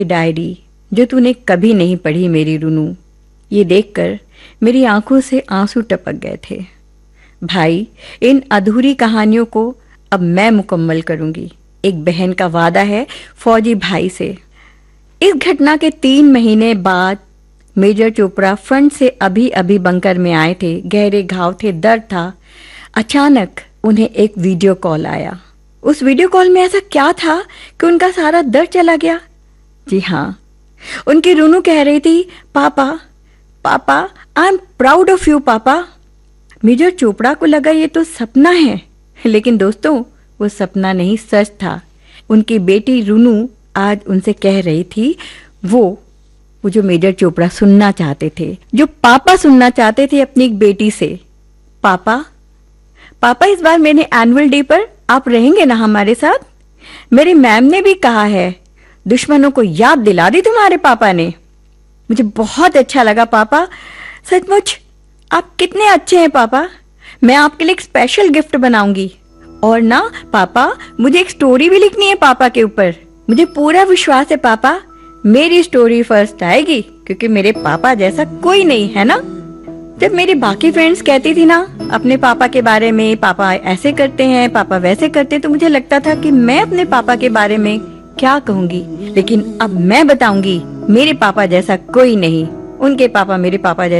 Diary जो तूने कभी नहीं पढ़ी मेरी रुनू। ये देखकर मेरी आंखों से आंसू टपक गए थे। भाई, इन अधूरी कहानियों को अब मैं मुकम्मल करूंगी। एक बहन का वादा है फौजी भाई से। इस घटना के 3 महीने बाद मेजर चोपड़ा फ्रंट से अभी अभी बंकर में आए थे। गहरे घाव थे, दर्द था। अचानक उन्हें एक वीडियो कॉल आया। उस वीडियो कॉल में ऐसा क्या था कि उनका सारा दर्द चला गया? जी हाँ, उनकी रुनू कह रही थी, पापा पापा, I am proud of you पापा। मेजर चोपड़ा को लगा ये तो सपना है, लेकिन दोस्तों वो सपना नहीं, सच था। उनकी बेटी रुनू आज उनसे कह रही थी वो जो मेजर चोपड़ा सुनना चाहते थे, जो पापा सुनना चाहते थे अपनी एक बेटी से। पापा पापा, इस बार मेरे एनुअल डे पर आप रहेंगे ना हमारे साथ? मेरी मैम ने भी कहा है। दुश्मनों को याद दिला दी तुम्हारे पापा ने। मुझे बहुत अच्छा लगा पापा, सचमुच आप कितने अच्छे हैं पापा। मैं आपके लिए एक स्पेशल गिफ्ट बनाऊंगी। और ना पापा, मुझे एक स्टोरी भी लिखनी है पापा के ऊपर। मुझे पूरा विश्वास है पापा, मेरी स्टोरी फर्स्ट आएगी, क्योंकि मेरे पापा जैसा कोई नहीं है ना। जब मेरी बाकी फ्रेंड्स कहती थी ना अपने पापा के बारे में, पापा ऐसे करते हैं, पापा वैसे करते हैं, तो मुझे लगता था कि मैं अपने पापा के बारे में क्या कहूंगी। लेकिन अब मैं बताऊंगी, मेरे पापा जैसा कोई नहीं। उनके पापा मेरे पापा जैसे